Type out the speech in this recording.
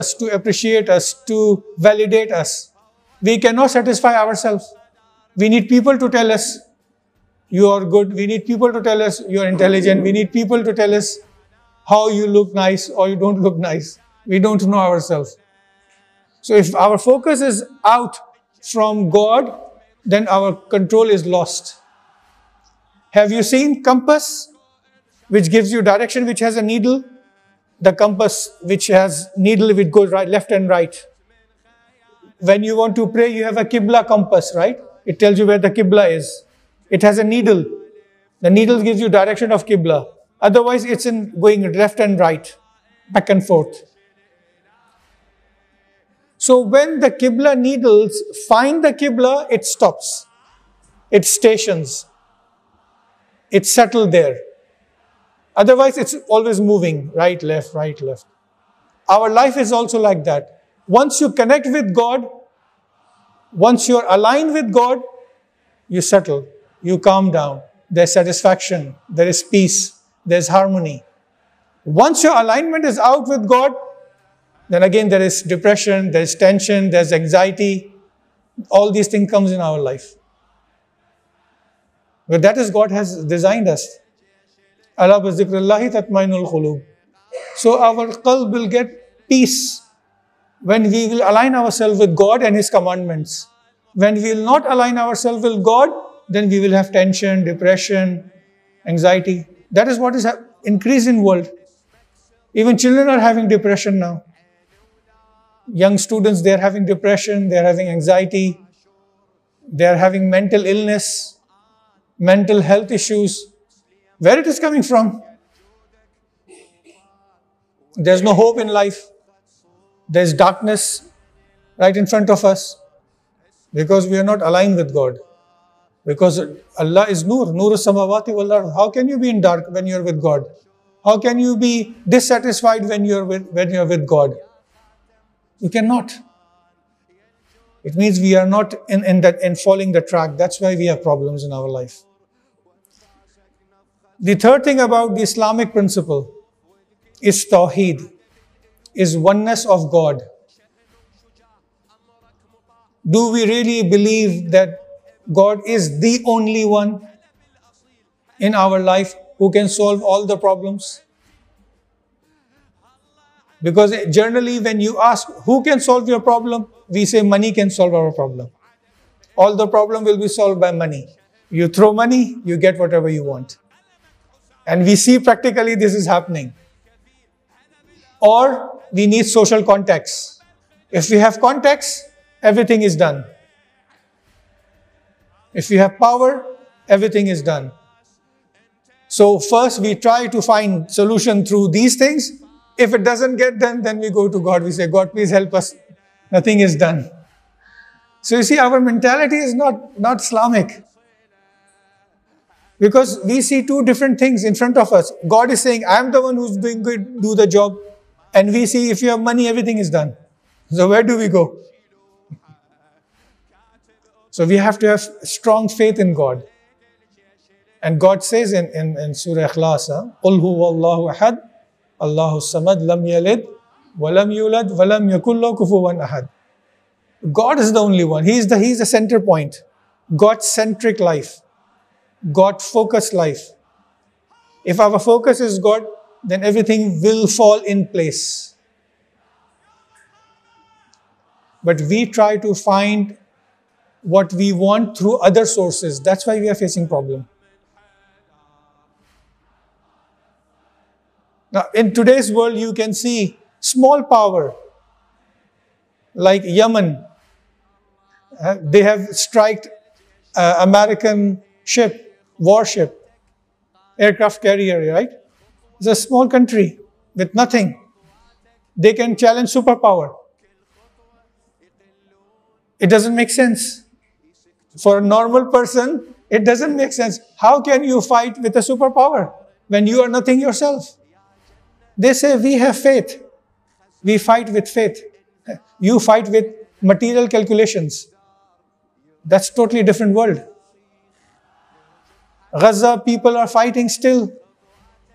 us, to appreciate us, to validate us. We cannot satisfy ourselves. We need people to tell us, you are good. We need people to tell us, you are intelligent. We need people to tell us how you look nice or you don't look nice. We don't know ourselves. So if our focus is out from God, then our control is lost. Have you seen compass, which gives you direction, which has a needle? The compass which has needle which goes right, left and right. When you want to pray, you have a Qibla compass, right? It tells you where the Qibla is. It has a needle. The needle gives you direction of Qibla. Otherwise, it's in going left and right, back and forth. So when the Qibla needles find the Qibla, it stops. It stations. It's settled there. Otherwise, it's always moving, right, left, right, left. Our life is also like that. Once you connect with God, once you're aligned with God, you settle, you calm down. There's satisfaction, there is peace, there's harmony. Once your alignment is out with God, then again there is depression, there's tension, there's anxiety. All these things comes in our life. But that is God has designed us. Ala bi zikrillahi tatmainul qulub. So our qalb will get peace when we will align ourselves with God and His commandments. When we will not align ourselves with God, then we will have tension, depression, anxiety. That is what is increased in world. Even children are having depression now. Young students, they are having depression, they are having anxiety, they are having mental illness, mental health issues. Where it is coming from? There's no hope in life. There's darkness right in front of us because we are not aligned with God. Because Allah is Nur, Nur samawati wal ard. How can you be in dark when you're with God? How can you be dissatisfied when you're with God? You cannot. It means we are not in following the track. That's why we have problems in our life. The third thing about the Islamic principle is Tawheed, is oneness of God. Do we really believe that God is the only one in our life who can solve all the problems? Because generally when you ask who can solve your problem, we say money can solve our problem. All the problem will be solved by money. You throw money, you get whatever you want. And we see practically this is happening. Or we need social contacts. If we have contacts, everything is done. If we have power, everything is done. So first we try to find solution through these things. If it doesn't get done, then we go to God. We say, God, please help us. Nothing is done. So you see, our mentality is not Islamic. Because we see two different things in front of us. God is saying, I am the one who's doing good, do the job. And we see if you have money, everything is done. So where do we go? So we have to have strong faith in God. And God says in Surah Ikhlas, قُلْ هُوَ اللَّهُ أَحَدٌ اللَّهُ الصَّمَدُ لَمْ يَلِدْ وَلَمْ يُولَدْ وَلَمْ يَكُنْ لَهُ كُفُوًا أَحَدٌ. God is the only one. He's the center point. God-centric life. God-focused life. If our focus is God, then everything will fall in place. But we try to find what we want through other sources. That's why we are facing problem. Now, in today's world, you can see small power like Yemen. They have striked American warship, aircraft carrier, right? It's a small country with nothing. They can challenge superpower. It doesn't make sense. For a normal person, it doesn't make sense. How can you fight with a superpower when you are nothing yourself? They say, we have faith. We fight with faith. You fight with material calculations. That's totally different world. Gaza people are fighting still